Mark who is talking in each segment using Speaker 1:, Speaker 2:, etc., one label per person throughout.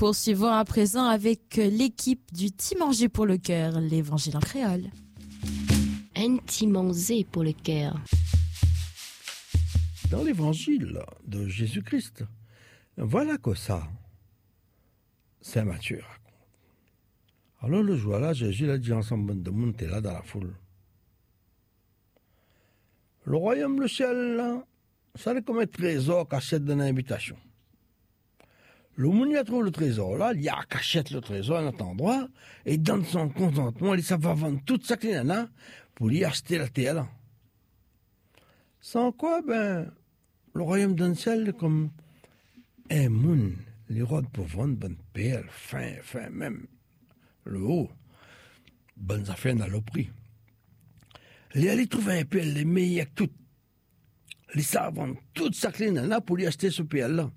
Speaker 1: Poursuivons à présent avec l'équipe du Ti Manger pour le cœur, l'évangile en créole.
Speaker 2: Un ti manger pour le cœur.
Speaker 3: Dans l'évangile de Jésus-Christ, voilà que ça, Saint Matthieu raconte. Alors le jour-là, Jésus a dit ensemble de monde était là dans la foule. Le royaume, le ciel, là, ça est comme un trésor cachette dans l'invitation. Le monde y a trouvé le trésor là, il y a cachette le trésor à notre endroit, et dans son consentement, il va vendre toute sa clinana pour y acheter la terre là. Sans quoi, le royaume d'un ciel comme un monde, les rois pour vendre bonne perle, fin, même le haut, bonnes affaires dans le prix. Il allait trouver un perle, les meilleurs que tout. Les savent vendre toute sa clinana pour y acheter ce perle là.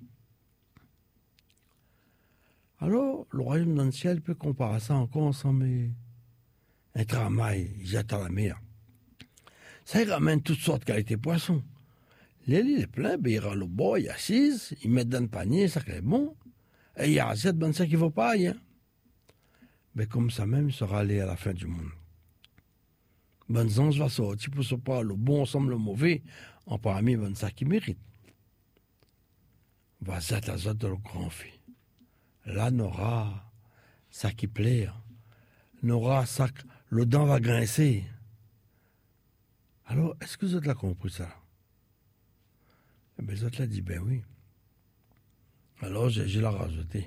Speaker 3: Alors, le royaume dans le ciel peut comparer ça encore ensemble. Un travail, il jette à la mer. Ça, il ramène toutes sortes de qualités de poissons. L'île est plein, il ira le bord, il assise, il met dans le panier, ça c'est bon, et il y a assez de ça qui ne vaut pas rien. Mais comme ça même, il sera allé à la fin du monde. Bonnes anges va sortir pour se pas le bon ensemble le mauvais, en parmi bonnes ça qui mérite. Va zat à zat de le grand fait. Là, n'aura ça qui plaît, n'aura ça que le dent va grincer. Alors, est-ce que vous avez compris ça? Eh bien, vous avez dit, ben oui. Alors, j'ai la rajouté.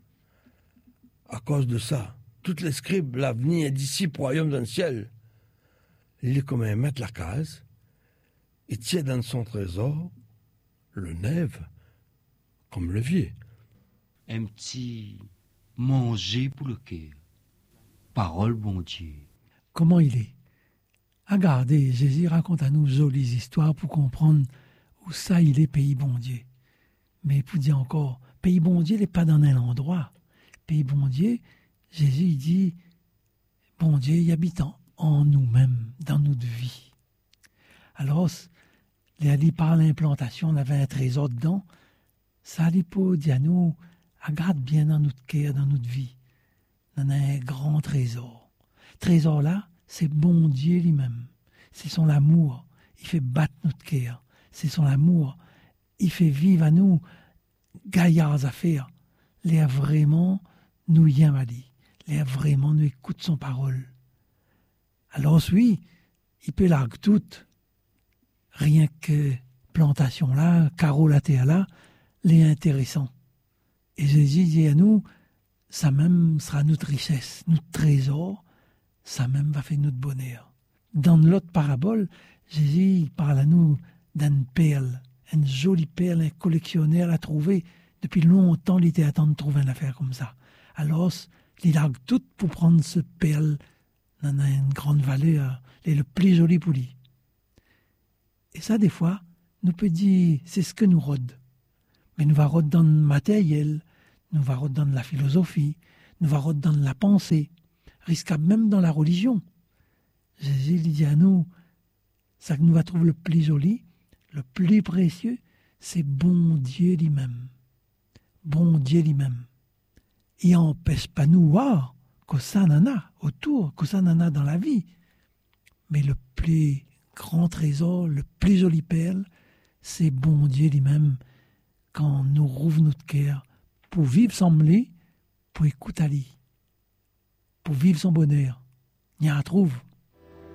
Speaker 3: À cause de ça, toutes les scribes, l'avenir est d'ici, royaume dans le ciel. Il est comme un maître la case, et tient dans son trésor le nève comme levier.
Speaker 4: Un petit manger pour le cœur. Parole bon Dieu.
Speaker 5: Comment il est? Regardez, Jésus raconte à nous jolies histoires pour comprendre où ça il est, pays bon Dieu. Mais pour dire encore, pays bon Dieu n'est pas dans un endroit. Pays bon Dieu, Jésus il dit, bon Dieu il habite en nous-mêmes, dans notre vie. Alors, il par l'implantation, on avait un trésor dedans. Ça il pour dire à nous, regarde bien dans notre cœur, dans notre vie. On a un grand trésor. Trésor là, c'est bon Dieu lui-même. C'est son amour. Il fait battre notre cœur. C'est son amour. Il fait vivre à nous gaillards affaires. Les vraiment nous y dit. Les vraiment nous écoute son parole. Alors oui, il peut larguer tout. Rien que plantation là, carreau la terre là, les intéressants. Et Jésus dit à nous, ça même sera notre richesse, notre trésor, ça même va faire notre bonheur. Dans l'autre parabole, Jésus parle à nous d'une perle, une jolie perle, un collectionneur l'a trouvé. Depuis longtemps, il était à temps de trouver une affaire comme ça. Alors, il largue tout pour prendre ce perle dans une grande valeur, et le plus joli pour lui. Et ça, des fois, nous peut dire, c'est ce que nous rôde. Mais nous va rôder dans le matériel, nous va rôder dans la philosophie, nous va rôder dans la pensée, risquable même dans la religion. Jésus dit à nous, ça que nous va trouver le plus joli, le plus précieux, c'est bon Dieu lui-même. Bon Dieu lui-même. Il n'empêche pas nous voir que ça n'en a autour, que ça n'en a dans la vie. Mais le plus grand trésor, le plus joli perle, c'est bon Dieu lui-même quand nous rouvre notre cœur pour vivre sans lui, pour écouter à lui, pour vivre son bonheur. Il y a un trouve.